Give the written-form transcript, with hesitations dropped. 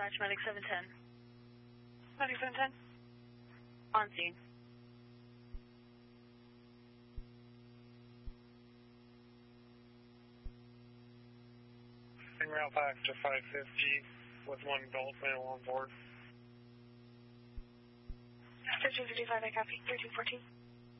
dispatch, Medic 710. Medic 710? On scene. En route back to 550 with one adult male on board. 1355, I copy. 1314.